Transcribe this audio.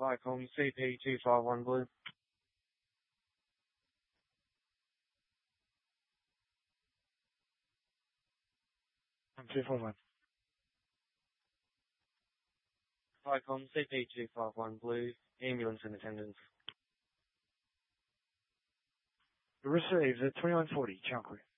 Viacom CP251 Blue. I'm 241. Viacom CP251 Blue. Ambulance in attendance. Received at 2140, Chunkley.